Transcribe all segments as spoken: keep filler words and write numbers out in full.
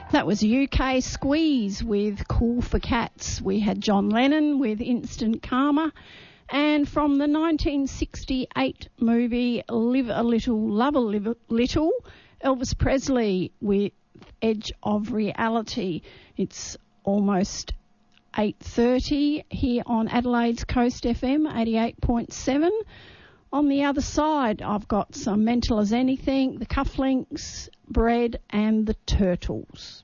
That was U K Squeeze with Cool for Cats. We had John Lennon with Instant Karma. And from the nineteen sixty-eight movie Live a Little, Love a Little, Elvis Presley with Edge of Reality. It's almost eight thirty here on Adelaide's Coast F M, eighty-eight point seven. On the other side, I've got some Mental as Anything, the Cufflinks, Bread and the Turtles.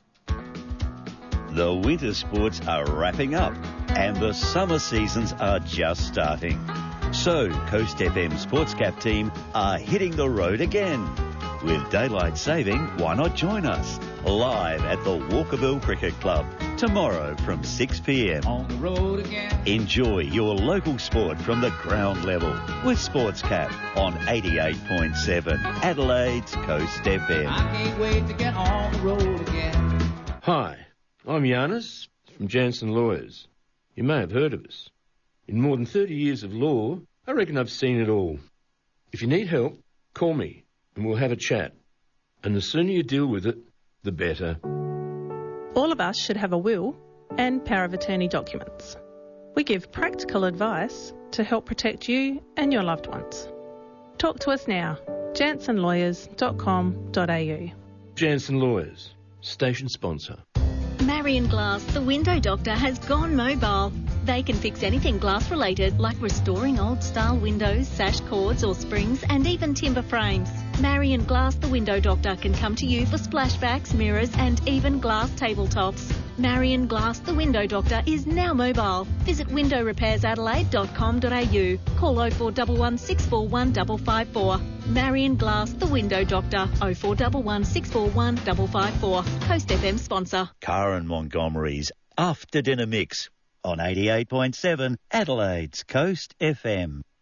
The winter sports are wrapping up and the summer seasons are just starting. So Coast F M Sportscap team are hitting the road again. With daylight saving, why not join us live at the Walkerville Cricket Club tomorrow from six p m. On the road again. Enjoy your local sport from the ground level with Sportscap on eighty-eight point seven Adelaide's Coast F M. I can't wait to get on the road again. Hi, I'm Giannis from Jansen Lawyers. You may have heard of us. In more than thirty years of law, I reckon I've seen it all. If you need help, call me and we'll have a chat. And the sooner you deal with it, the better. All of us should have a will and power of attorney documents. We give practical advice to help protect you and your loved ones. Talk to us now, jansen lawyers dot com dot a u. Jansen Lawyers, station sponsor. Marion Glass, the window doctor, has gone mobile. They can fix anything glass-related, like restoring old-style windows, sash cords or springs, and even timber frames. Marion Glass, the window doctor, can come to you for splashbacks, mirrors, and even glass tabletops. Marion Glass, the window doctor, is now mobile. Visit window repairs adelaide dot com dot a u. Call oh four one one, six four one, five five four. Marion Glass, the window doctor, oh four one one, six four one, five five four. Coast F M sponsor. Karen Montgomery's After Dinner Mix on eighty-eight point seven Adelaide's Coast F M.